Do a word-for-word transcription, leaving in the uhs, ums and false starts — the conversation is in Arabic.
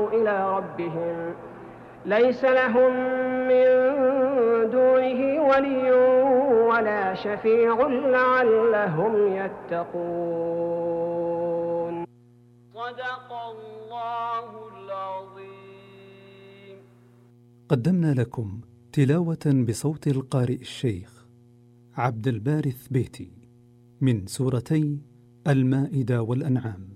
إلى ربهم ليس لهم من دونه ولي ولا شفيع لعلهم يتقون. صدق الله العظيم. قدمنا لكم تلاوة بصوت القارئ الشيخ عبد الباري الثبيتي من سورتي المائدة والأنعام.